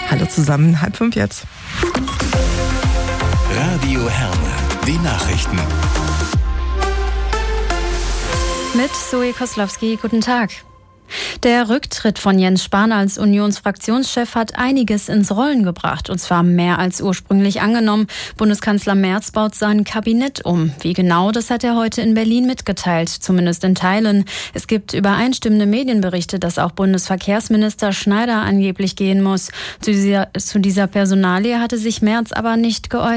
Hallo zusammen, 4:30 jetzt. Radio Herne, die Nachrichten. Mit Zoe Koslowski, guten Tag. Der Rücktritt von Jens Spahn als Unionsfraktionschef hat einiges ins Rollen gebracht, und zwar mehr als ursprünglich angenommen. Bundeskanzler Merz baut sein Kabinett um. Wie genau, das hat er heute in Berlin mitgeteilt, zumindest in Teilen. Es gibt übereinstimmende Medienberichte, dass auch Bundesverkehrsminister Schneider angeblich gehen muss. Zu dieser Personalie hatte sich Merz aber nicht geäußert.